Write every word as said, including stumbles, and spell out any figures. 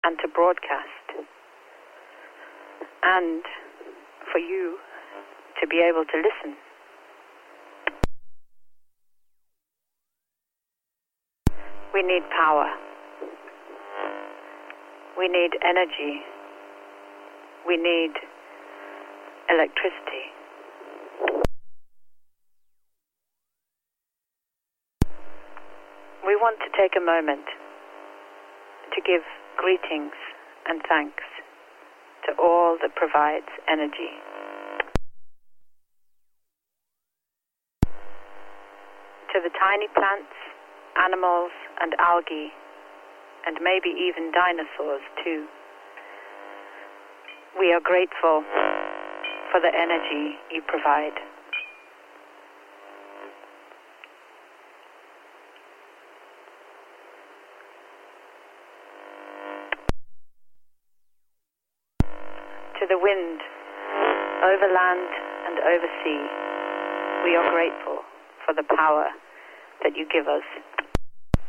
and to broadcast, and for you to be able to listen. We need power. We need energy. We need electricity. We want to take a moment to give greetings and thanks to all that provides energy. To the tiny plants, animals and algae, and maybe even dinosaurs too. We are grateful for the energy you provide. To the wind, over land and over sea, we are grateful for the power that you give us.